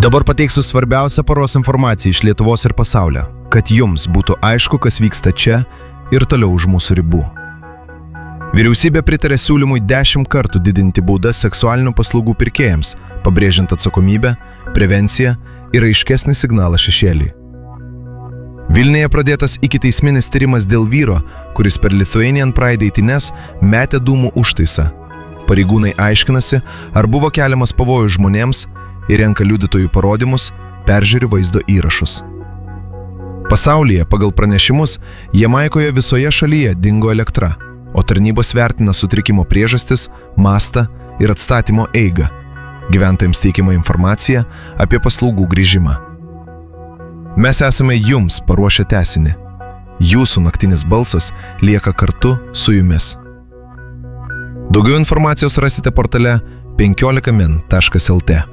Dabar pateiksiu svarbiausią paros informaciją iš Lietuvos ir pasaulio, kad jums būtų aišku, kas vyksta čia ir toliau už mūsų ribų. Vyriausybė pritarė siūlymui 10 kartų didinti baudas seksualinių paslaugų pirkėjams, pabrėžiant atsakomybę, prevenciją ir aiškesnį signalą šešėlį. Vilniuje pradėtas ikiteisminis tyrimas dėl vyro, kuris per Lithuanian Pride eitynes metė dūmų užtaisą. Pareigūnai aiškinasi, ar buvo keliamas pavojus žmonėms ir renka liudytojų parodymus, peržiūri vaizdo įrašus. Pasaulyje, pagal pranešimus, Jamaikoje visoje šalyje dingo elektra, o tarnybos vertina sutrikimo priežastis, mastą ir atstatymo eigą. Gyventojams teikiama informacija apie paslaugų grįžimą. Mes esame jums paruošę tęsinį. Jūsų naktinis balsas lieka kartu su jumis. Daugiau informacijos rasite portale 15min.lt.